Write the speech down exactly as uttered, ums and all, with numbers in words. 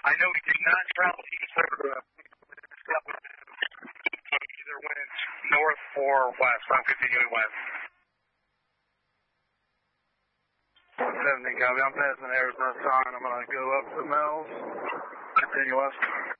I know we did not travel east over the either winds north or west. I'm continuing west. seventeen, copy. I'm passing Arizona sign. I'm going to go up to Mel's. Continue west.